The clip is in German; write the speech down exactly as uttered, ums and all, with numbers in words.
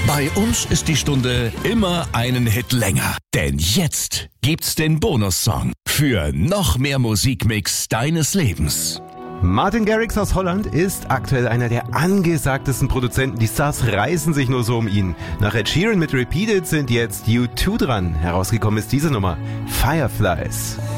Bei uns ist die Stunde immer einen Hit länger. Denn jetzt gibt's den Bonussong für noch mehr Musikmix deines Lebens. Martin Garrix aus Holland ist aktuell einer der angesagtesten Produzenten. Die Stars reißen sich nur so um ihn. Nach Ed Sheeran mit Repeated sind jetzt U zwei dran. Herausgekommen ist diese Nummer, Fireflies.